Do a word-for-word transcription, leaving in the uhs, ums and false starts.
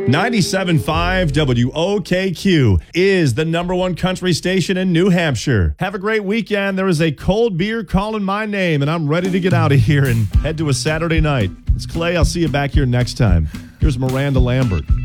ninety-seven point five W O K Q is the number one country station in New Hampshire. Have a great weekend. There is a cold beer calling my name, and I'm ready to get out of here and head to a Saturday night. It's Clay. I'll see you back here next time. Here's Miranda Lambert.